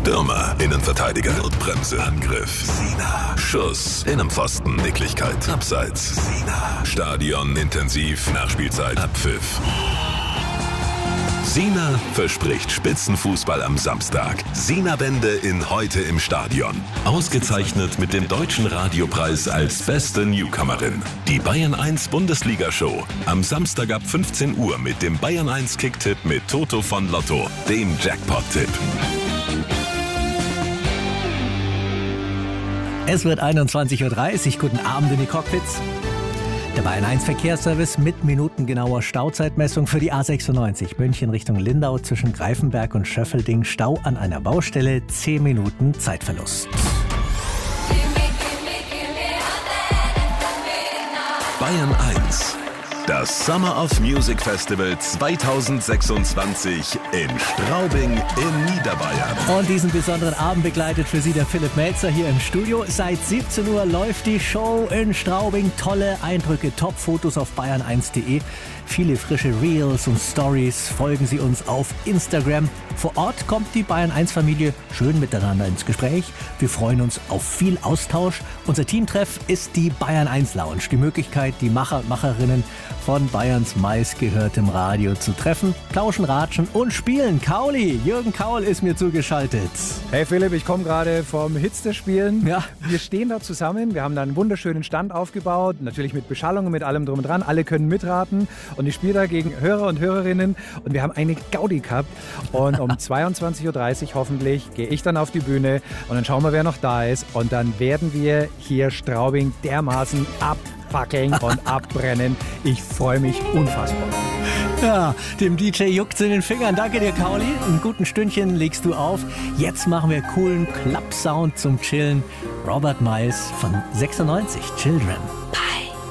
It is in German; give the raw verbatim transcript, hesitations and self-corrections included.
Stürmer, Innenverteidiger, Notbremse, Angriff, Sina, Schuss, Innenpfosten, Nicklichkeit, Abseits, Sina, Stadion, intensiv, Nachspielzeit, Abpfiff. Sina verspricht Spitzenfußball am Samstag. Sina-Wende in Heute im Stadion. Ausgezeichnet mit dem Deutschen Radiopreis als beste Newcomerin. Die Bayern eins Bundesliga-Show. Am Samstag ab fünfzehn Uhr mit dem Bayern eins Kicktipp mit Toto von Lotto, dem Jackpot-Tipp. Es wird einundzwanzig Uhr dreißig. Guten Abend in die Cockpits. Der Bayern eins Verkehrsservice mit minutengenauer Stauzeitmessung für die A sechsundneunzig München Richtung Lindau zwischen Greifenberg und Schöffelding. Stau an einer Baustelle, zehn Minuten Zeitverlust. Bayern eins. Das Summer of Music Festival zweitausendsechsundzwanzig in Straubing in Niederbayern. Und diesen besonderen Abend begleitet für Sie der Philipp Melzer hier im Studio. Seit siebzehn Uhr läuft die Show in Straubing. Tolle Eindrücke, Top-Fotos auf bayern eins punkt de. Viele frische Reels und Stories. Folgen Sie uns auf Instagram. Vor Ort kommt die Bayern eins Familie schön miteinander ins Gespräch. Wir freuen uns auf viel Austausch. Unser Teamtreff ist die Bayern eins Lounge. Die Möglichkeit, die Macher und Macherinnen von Bayerns meistgehörtem Radio zu treffen, plauschen, ratschen und spielen. Kauli, Jürgen Kaul ist mir zugeschaltet. Hey Philipp, ich komme gerade vom Hitzte-Spielen. Ja. Wir stehen da zusammen, wir haben da einen wunderschönen Stand aufgebaut, natürlich mit Beschallung und mit allem drum und dran. Alle können mitraten und ich spiele da gegen Hörer und Hörerinnen und wir haben eine Gaudi gehabt. Und um zweiundzwanzig Uhr dreißig hoffentlich gehe ich dann auf die Bühne und dann schauen wir, wer noch da ist. Und dann werden wir hier Straubing dermaßen abfackeln und abbrennen. Ich freue mich unfassbar. Ja, dem D J juckt's in den Fingern. Danke dir, Kauli. Ein guten Stündchen legst du auf. Jetzt machen wir coolen Club-Sound zum Chillen. Robert Miles von sechsundneunzig, Children.